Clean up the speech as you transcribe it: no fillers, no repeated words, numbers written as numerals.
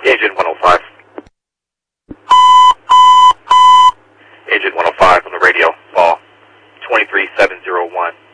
Agent 105. Agent 105 on the radio. Fall 23701.